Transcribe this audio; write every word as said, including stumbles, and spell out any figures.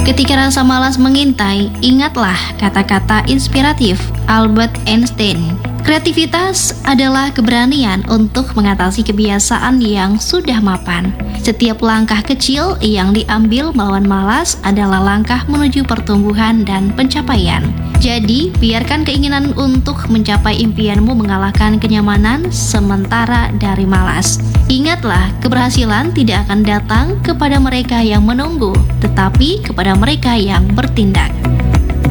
Ketika rasa malas mengintai, ingatlah kata-kata inspiratif Albert Einstein. Kreativitas adalah keberanian untuk mengatasi kebiasaan yang sudah mapan. Setiap langkah kecil yang diambil melawan malas adalah langkah menuju pertumbuhan dan pencapaian. Jadi, biarkan keinginan untuk mencapai impianmu mengalahkan kenyamanan sementara dari malas. Ingatlah, keberhasilan tidak akan datang kepada mereka yang menunggu, tetapi kepada mereka yang bertindak.